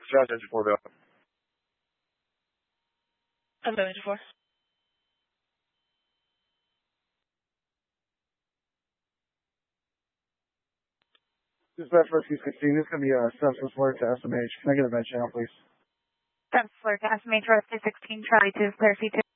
Josh, engine 4 Bill. Hello, engine 4. Dispatch Rescue 16, this is going to be a substance alert to SMH. Can I get a med channel, please? Substance alert to SMH Rescue 16, Charlie 2, clear C2.